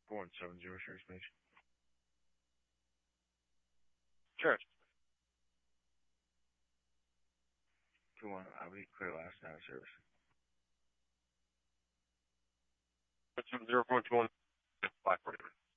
417 service station. Sure. 21, I'll be clear last night of service. 0.21, 540.